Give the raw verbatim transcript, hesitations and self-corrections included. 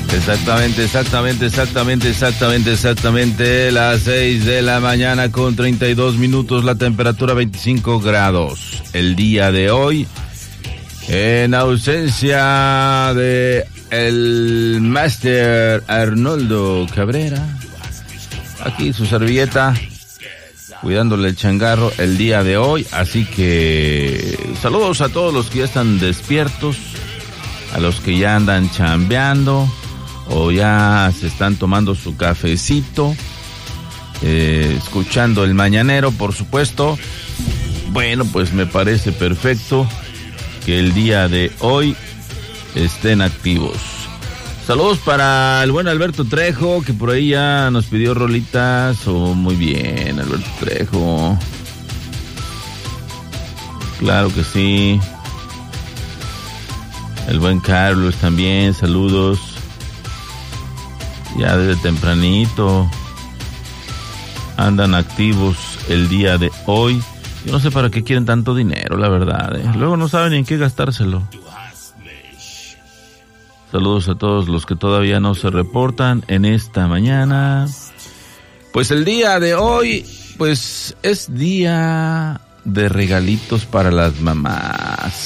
Exactamente, exactamente, exactamente, exactamente, exactamente. Las seis de la mañana con treinta y dos minutos, la temperatura veinticinco grados. El día de hoy, en ausencia de el Máster Arnoldo Cabrera, aquí su servilleta, cuidándole el changarro el día de hoy. Así que saludos a todos los que ya están despiertos, a los que ya andan chambeando o ya se están tomando su cafecito, eh, escuchando el mañanero, por supuesto. Bueno, pues me parece perfecto que el día de hoy estén activos. Saludos para el buen Alberto Trejo, que por ahí ya nos pidió rolitas. Oh, muy bien, Alberto Trejo. Claro que sí. El buen Carlos también, saludos. Ya desde tempranito andan activos el día de hoy. Yo no sé para qué quieren tanto dinero, la verdad, ¿eh? Luego no saben ni en qué gastárselo. Saludos a todos los que todavía no se reportan en esta mañana. Pues el día de hoy, pues es día de regalitos para las mamás.